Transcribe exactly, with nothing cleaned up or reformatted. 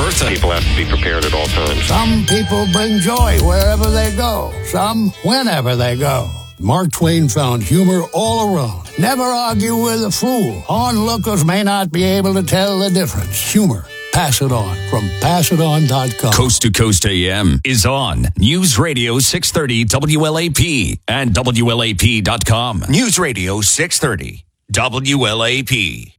birthday. People have to be prepared at all times. Some people bring joy wherever they go. Some whenever they go. Mark Twain found humor all around. Never argue with a fool. Onlookers may not be able to tell the difference. Humor. Pass It On from pass it on dot com. Coast to Coast A M is on News Radio six thirty W L A P and W L A P dot com. News Radio six thirty W L A P.